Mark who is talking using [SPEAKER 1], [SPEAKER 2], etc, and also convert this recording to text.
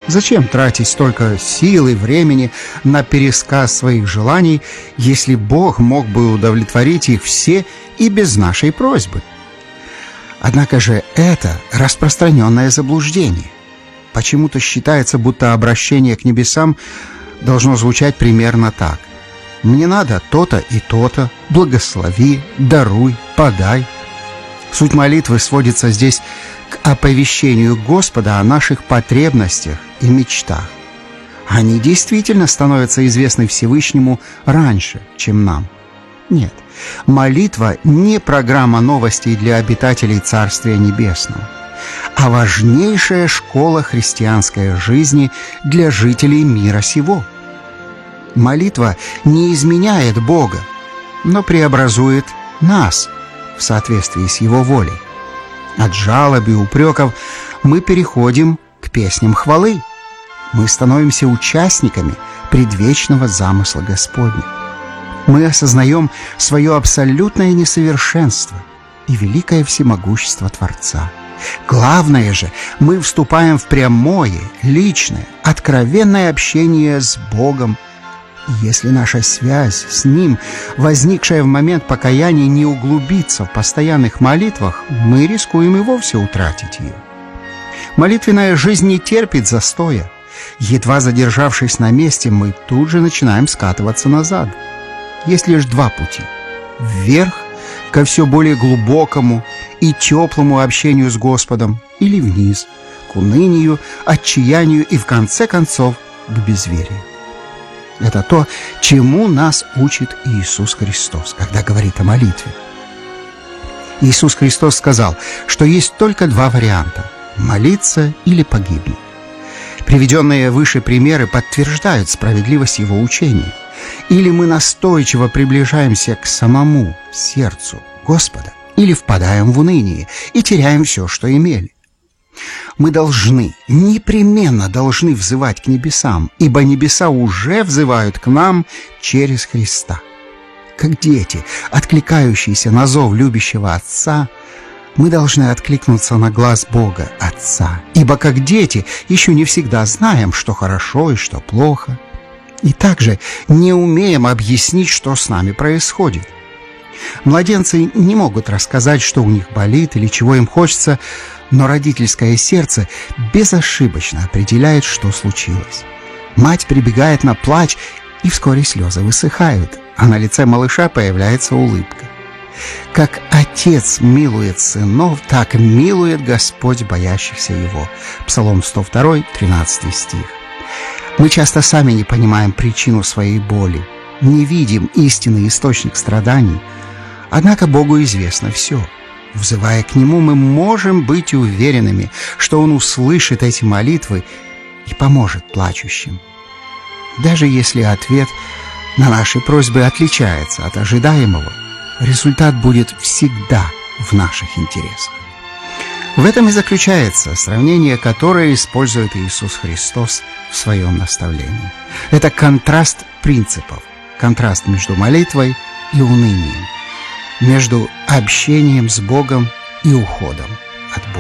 [SPEAKER 1] Зачем тратить столько сил и времени на пересказ своих желаний, если Бог мог бы удовлетворить их все и без нашей просьбы? Однако же это распространенное заблуждение. Почему-то считается, будто обращение к небесам должно звучать примерно так: «Мне надо то-то и то-то, благослови, даруй, подай». Суть молитвы сводится здесь к оповещению Господа о наших потребностях и мечтах. Они действительно становятся известны Всевышнему раньше, чем нам. Нет, молитва не программа новостей для обитателей Царствия Небесного, а важнейшая школа христианской жизни для жителей мира сего. Молитва не изменяет Бога, но преобразует нас в соответствии с Его волей. От жалоб и упреков мы переходим к песням хвалы. Мы становимся участниками предвечного замысла Господня. Мы осознаем свое абсолютное несовершенство и великое всемогущество Творца. Главное же, мы вступаем в прямое, личное, откровенное общение с Богом. И если наша связь с Ним, возникшая в момент покаяния, не углубится в постоянных молитвах, мы рискуем и вовсе утратить ее. Молитвенная жизнь не терпит застоя. Едва задержавшись на месте, мы тут же начинаем скатываться назад. Есть лишь два пути: вверх, ко все более глубокому и теплому общению с Господом, или вниз, к унынию, отчаянию и, в конце концов, к безверию. Это то, чему нас учит Иисус Христос, когда говорит о молитве. Иисус Христос сказал, что есть только два варианта: молиться или погибнуть. Приведенные выше примеры подтверждают справедливость Его учения. Или мы настойчиво приближаемся к самому сердцу Господа, или впадаем в уныние и теряем все, что имели. Мы непременно должны взывать к небесам, ибо небеса уже взывают к нам через Христа. Как дети, откликающиеся на зов любящего Отца, мы должны откликнуться на глаз Бога Отца, ибо как дети еще не всегда знаем, что хорошо и что плохо, и также не умеем объяснить, что с нами происходит. Младенцы не могут рассказать, что у них болит или чего им хочется, но родительское сердце безошибочно определяет, что случилось. Мать прибегает на плач, и вскоре слезы высыхают, а на лице малыша появляется улыбка. Как Отец милует сынов, так милует Господь боящихся Его. Псалом 102, 13 стих. Мы часто сами не понимаем причину своей боли, не видим истинный источник страданий, однако Богу известно все. Взывая к Нему, мы можем быть уверенными, что Он услышит эти молитвы и поможет плачущим. Даже если ответ на наши просьбы отличается от ожидаемого, результат будет всегда в наших интересах. В этом и заключается сравнение, которое использует Иисус Христос в своем наставлении. Это контраст принципов, контраст между молитвой и унынием, между общением с Богом и уходом от Бога.